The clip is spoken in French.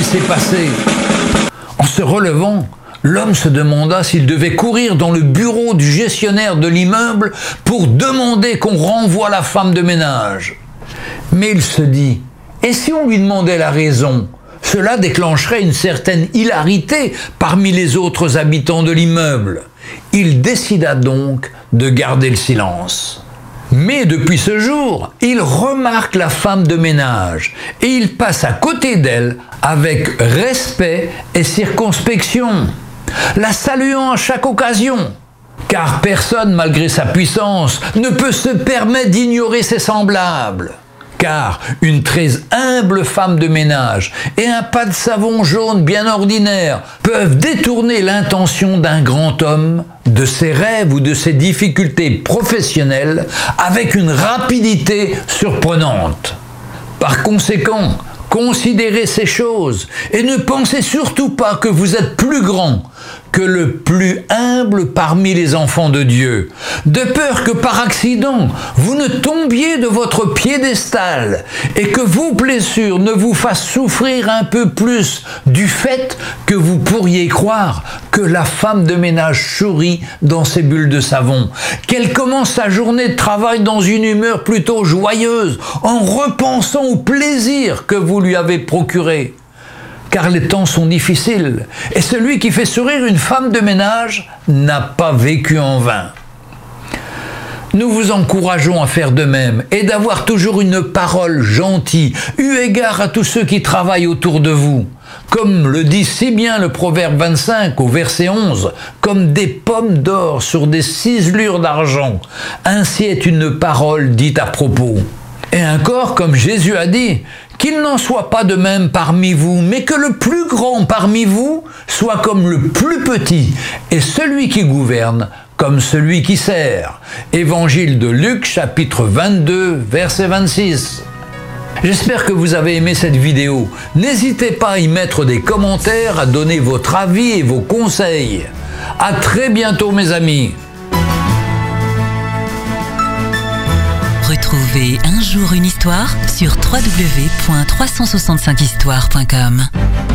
s'est passé. En se relevant, l'homme se demanda s'il devait courir dans le bureau du gestionnaire de l'immeuble pour demander qu'on renvoie la femme de ménage. Mais il se dit, et si on lui demandait la raison ? Cela déclencherait une certaine hilarité parmi les autres habitants de l'immeuble. Il décida donc de garder le silence. Mais depuis ce jour, il remarque la femme de ménage et il passe à côté d'elle avec respect et circonspection, la saluant à chaque occasion. Car personne, malgré sa puissance, ne peut se permettre d'ignorer ses semblables. Car une très humble femme de ménage et un pas de savon jaune bien ordinaire peuvent détourner l'intention d'un grand homme de ses rêves ou de ses difficultés professionnelles avec une rapidité surprenante. Par conséquent, considérez ces choses et ne pensez surtout pas que vous êtes plus grand que le plus humble parmi les enfants de Dieu, de peur que par accident, vous ne tombiez de votre piédestal et que vos blessures ne vous fassent souffrir un peu plus du fait que vous pourriez croire que la femme de ménage sourit dans ses bulles de savon, qu'elle commence sa journée de travail dans une humeur plutôt joyeuse, en repensant au plaisir que vous lui avez procuré. Car les temps sont difficiles, et celui qui fait sourire une femme de ménage n'a pas vécu en vain. Nous vous encourageons à faire de même et d'avoir toujours une parole gentille, eu égard à tous ceux qui travaillent autour de vous. Comme le dit si bien le proverbe 25 au verset 11, comme des pommes d'or sur des ciselures d'argent, ainsi est une parole dite à propos. Et encore, comme Jésus a dit, qu'il n'en soit pas de même parmi vous, mais que le plus grand parmi vous soit comme le plus petit, et celui qui gouverne comme celui qui sert. Évangile de Luc, chapitre 22, verset 26. J'espère que vous avez aimé cette vidéo. N'hésitez pas à y mettre des commentaires, à donner votre avis et vos conseils. À très bientôt mes amis. Retrouvez Un jour une histoire sur www.365histoire.com.